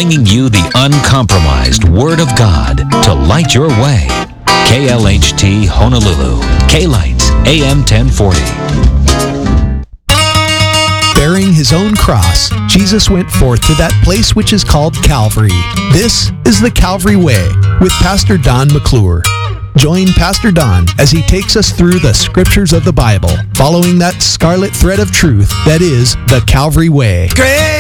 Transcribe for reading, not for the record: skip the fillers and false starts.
bringing you the uncompromised Word of God to light your way. KLHT Honolulu, K-Lights, AM 1040. Bearing his own cross, Jesus went forth to that place which is called Calvary. This is the Calvary Way with Pastor Don McClure. Join Pastor Don as he takes us through the scriptures of the Bible, following that scarlet thread of truth that is the Calvary Way.